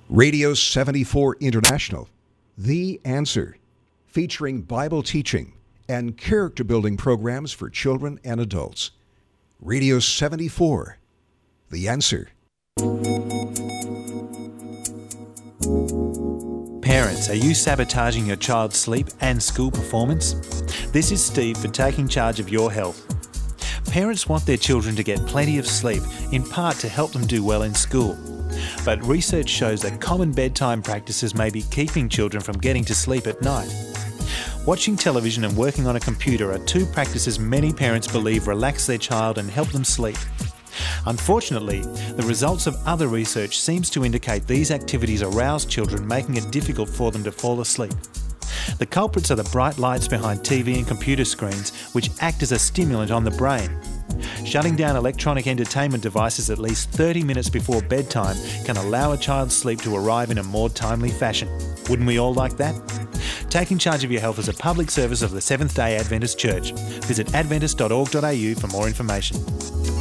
Radio 74 International, The Answer, featuring Bible teaching and character-building programs for children and adults. Radio 74, The Answer. Parents, are you sabotaging your child's sleep and school performance? This is Steve for Taking Charge of Your Health. Parents want their children to get plenty of sleep, in part to help them do well in school. But research shows that common bedtime practices may be keeping children from getting to sleep at night. Watching television and working on a computer are two practices many parents believe relax their child and help them sleep. Unfortunately, the results of other research seems to indicate these activities arouse children, making it difficult for them to fall asleep. The culprits are the bright lights behind TV and computer screens, which act as a stimulant on the brain. Shutting down electronic entertainment devices at least 30 minutes before bedtime can allow a child's sleep to arrive in a more timely fashion. Wouldn't we all like that? Taking Charge of Your Health is a public service of the Seventh-day Adventist Church. Visit adventist.org.au for more information.